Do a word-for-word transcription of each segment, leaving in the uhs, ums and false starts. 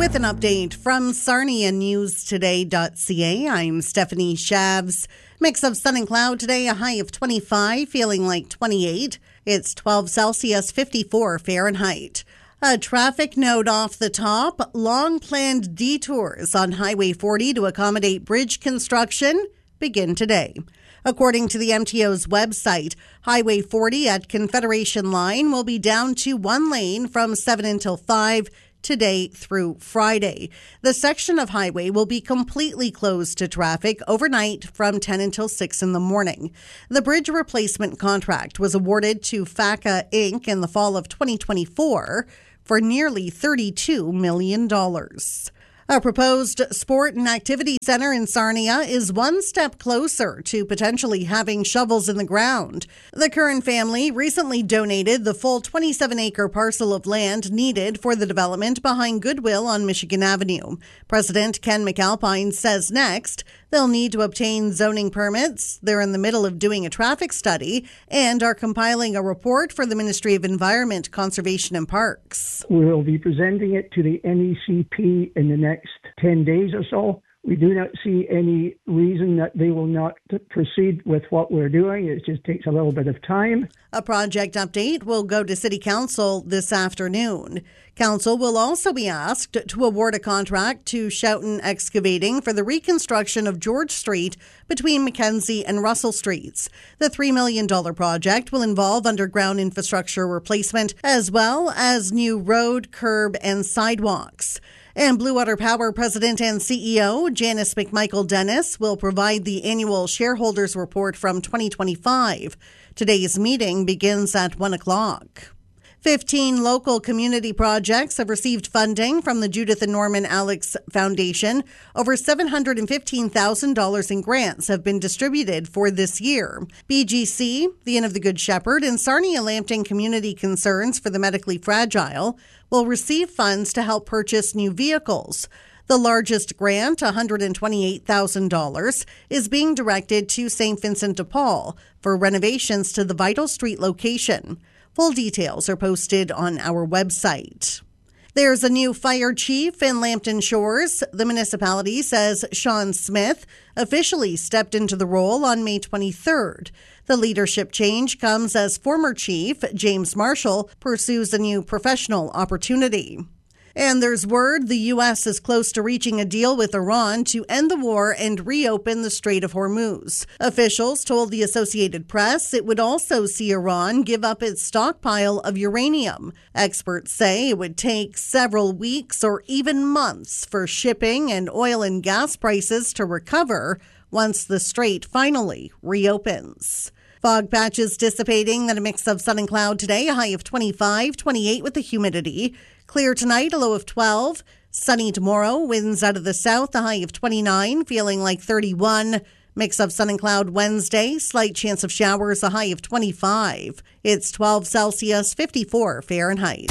With an update from Sarnia News Today dot C A, I'm Stephanie Shavs. Mix of sun and cloud today, a high of twenty-five, feeling like twenty-eight. It's twelve Celsius, fifty-four Fahrenheit. A traffic note off the top, long-planned detours on Highway forty to accommodate bridge construction begin today. According to the M T O's website, Highway forty at Confederation Line will be down to one lane from seven until five today through Friday. The section of highway will be completely closed to traffic overnight from ten until six in the morning. The bridge replacement contract was awarded to FACA Incorporated in the fall of twenty twenty-four for nearly thirty-two million dollars. A proposed sport and activity center in Sarnia is one step closer to potentially having shovels in the ground. The Curran family recently donated the full twenty-seven acre parcel of land needed for the development behind Goodwill on Michigan Avenue. President Ken McAlpine says next they'll need to obtain zoning permits. They're in the middle of doing a traffic study and are compiling a report for the Ministry of Environment, Conservation and Parks. We'll be presenting it to the N E C P in the next ten days or so. We do not see any reason that they will not proceed with what we're doing. It just takes a little bit of time. A project update will go to City Council this afternoon. Council will also be asked to award a contract to Schouten Excavating for the reconstruction of George Street between Mackenzie and Russell Streets. The three million dollars project will involve underground infrastructure replacement as well as new road, curb, and sidewalks. And Blue Water Power President and C E O Janice McMichael Dennis will provide the annual shareholders report from twenty twenty-five. Today's meeting begins at one o'clock. Fifteen local community projects have received funding from the Judith and Norman Alex Foundation. Over seven hundred fifteen thousand dollars in grants have been distributed for this year. B G C, the Inn of the Good Shepherd, and Sarnia Lambton Community Concerns for the Medically Fragile will receive funds to help purchase new vehicles. The largest grant, one hundred twenty-eight thousand dollars, is being directed to Saint Vincent de Paul for renovations to the Vital Street location. Full details are posted on our website. There's a new fire chief in Lambton Shores. The municipality says Sean Smith officially stepped into the role on May twenty-third. The leadership change comes as former chief James Marshall pursues a new professional opportunity. And there's word the U S is close to reaching a deal with Iran to end the war and reopen the Strait of Hormuz. Officials told the Associated Press it would also see Iran give up its stockpile of uranium. Experts say it would take several weeks or even months for shipping and oil and gas prices to recover once the strait finally reopens. Fog patches dissipating, then a mix of sun and cloud today, a high of twenty-five, twenty-eight with the humidity. Clear tonight, a low of twelve. Sunny tomorrow, winds out of the south, a high of twenty-nine, feeling like thirty-one. Mix of sun and cloud Wednesday, slight chance of showers, a high of twenty-five. It's twelve Celsius, fifty-four Fahrenheit.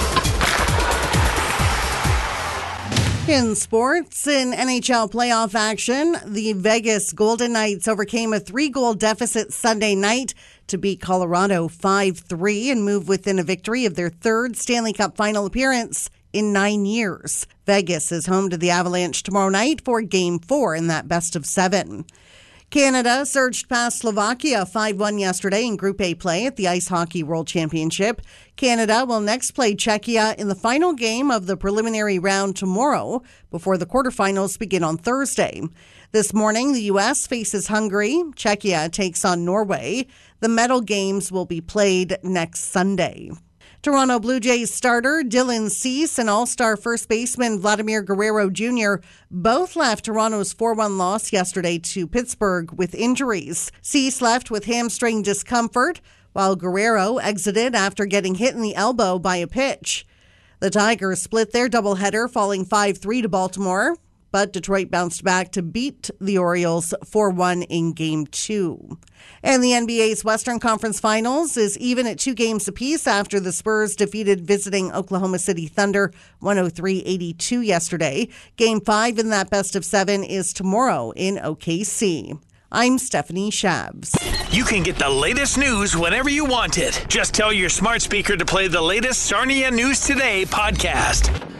In sports, in N H L playoff action, the Vegas Golden Knights overcame a three-goal deficit Sunday night to beat Colorado five three and move within a victory of their third Stanley Cup final appearance in nine years. Vegas is home to the Avalanche tomorrow night for Game four in that best of seven. Canada surged past Slovakia five one yesterday in Group A play at the Ice Hockey World Championship. Canada will next play Czechia in the final game of the preliminary round tomorrow before the quarterfinals begin on Thursday. This morning, the U S faces Hungary. Czechia takes on Norway. The medal games will be played next Sunday. Toronto Blue Jays starter Dylan Cease and all-star first baseman Vladimir Guerrero Junior both left Toronto's four one loss yesterday to Pittsburgh with injuries. Cease left with hamstring discomfort, while Guerrero exited after getting hit in the elbow by a pitch. The Tigers split their doubleheader, falling five three to Baltimore, but Detroit bounced back to beat the Orioles four one in Game two. And the N B A's Western Conference Finals is even at two games apiece after the Spurs defeated visiting Oklahoma City Thunder one oh three eighty-two yesterday. Game five in that best of seven is tomorrow in O K C. I'm Stephanie Shabs. You can get the latest news whenever you want it. Just tell your smart speaker to play the latest Sarnia News Today podcast.